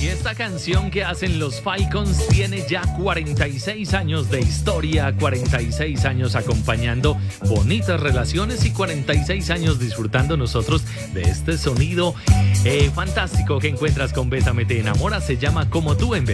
Y esta canción que hacen los Falcons tiene ya 46 años de historia, 46 años acompañando bonitas relaciones y 46 años disfrutando nosotros de este sonido fantástico que encuentras con Bésame Te Enamora. Se llama Como tú en